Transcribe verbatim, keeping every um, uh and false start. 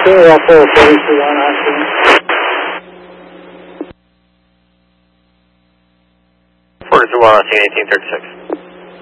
Okay, L four forty-two one on scene. forty-two one on scene, eighteen thirty-six.